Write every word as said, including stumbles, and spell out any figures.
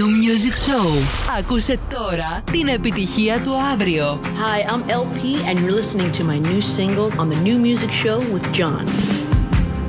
New Music Show. Άκουσε τώρα την επιτυχία του αύριο. Hi, I'm L P and you're listening to my new single on the New Music Show with John.